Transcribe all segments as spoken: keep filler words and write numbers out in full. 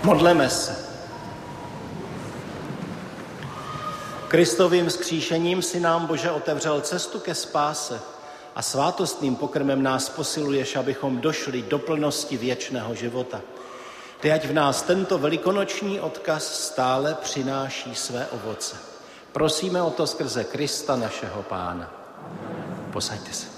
Modleme se. Kristovým vzkříšením si nám, Bože, otevřel cestu ke spáse a svátostným pokrmem nás posiluješ, abychom došli do plnosti věčného života. Ty ať v nás tento velikonoční odkaz stále přináší své ovoce. Prosíme o to skrze Krista našeho Pána. Posaďte se.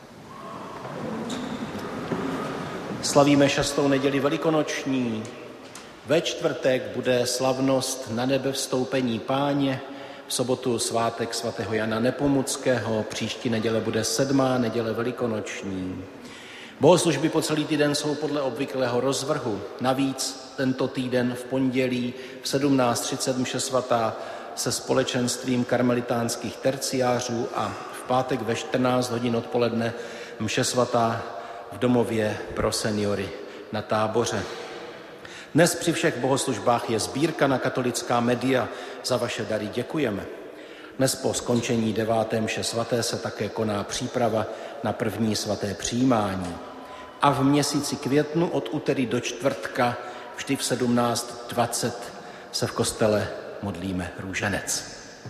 Slavíme šestou neděli velikonoční. Ve čtvrtek bude slavnost na nebe vstoupení Páně, v sobotu svátek svatého Jana Nepomuckého, příští neděle bude sedmá neděle velikonoční. Bohoslužby po celý týden jsou podle obvyklého rozvrhu. Navíc tento týden v pondělí v sedmnáct třicet mše svatá se společenstvím karmelitánských terciářů a v pátek ve čtrnáct hodin odpoledne mše svatá v domově pro seniory na Táboře. Dnes při všech bohoslužbách je sbírka na katolická média. Za vaše dary děkujeme. Dnes po skončení deváté mše svaté se také koná příprava na první svaté přijímání. A v měsíci květnu od úterý do čtvrtka vždy v sedmnáct dvacet se v kostele modlíme růženec.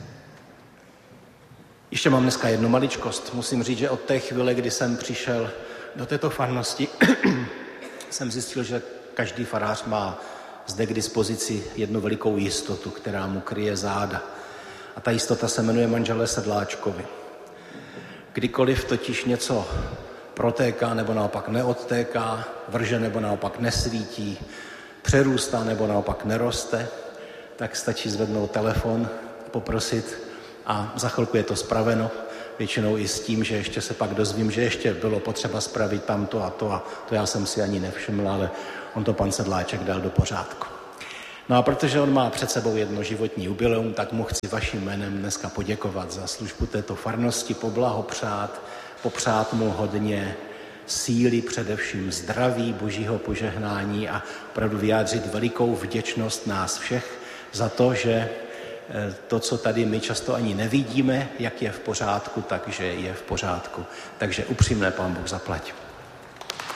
Ještě mám dneska jednu maličkost. Musím říct, že od té chvíle, kdy jsem přišel do této farnosti, jsem zjistil, že každý farář má zde k dispozici jednu velikou jistotu, která mu kryje záda. A ta jistota se jmenuje manželé Sedláčkovi. Kdykoliv totiž něco protéká nebo naopak neodtéká, vrže nebo naopak nesvítí, přerůstá nebo naopak neroste, tak stačí zvednout telefon, poprosit a za chvilku je to spraveno. Většinou i s tím, že ještě se pak dozvím, že ještě bylo potřeba spravit tamto a to a to já jsem si ani nevšiml, ale on to pan Sedláček dal do pořádku. No a protože on má před sebou jedno životní jubileum, tak mu chci vaším jménem dneska poděkovat za službu této farnosti, poblahopřát, popřát mu hodně síly, především zdraví, božího požehnání a opravdu vyjádřit velikou vděčnost nás všech za to, že to, co tady my často ani nevidíme, jak je v pořádku, takže je v pořádku. Takže upřímné Pán Bůh zaplať.